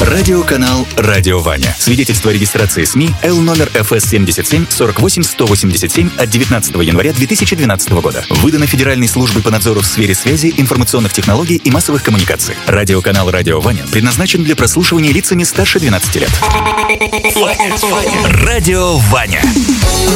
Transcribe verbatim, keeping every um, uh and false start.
Радиоканал «Радио Ваня». Свидетельство о регистрации СМИ Л номер эф эс семьдесят семь сорок восемь сто восемьдесят семь от девятнадцатого января две тысячи двенадцатого года. Выдано Федеральной службой по надзору в сфере связи, информационных технологий и массовых коммуникаций. Радиоканал «Радио Ваня» предназначен для прослушивания лицами старше двенадцати лет. Радио Ваня.